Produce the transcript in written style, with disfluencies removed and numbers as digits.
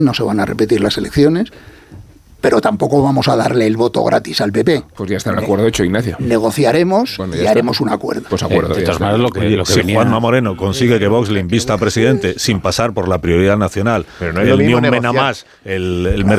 no se van a repetir las elecciones, pero tampoco vamos a darle el voto gratis al PP. Pues ya está el acuerdo hecho, Ignacio. Negociaremos y haremos un acuerdo. Pues acuerdo. De todas maneras, lo que si Juanma Moreno consigue que Vox le invista a presidente sin pasar por la prioridad nacional, pero no es el lo mismo ni un mena negociar. más, el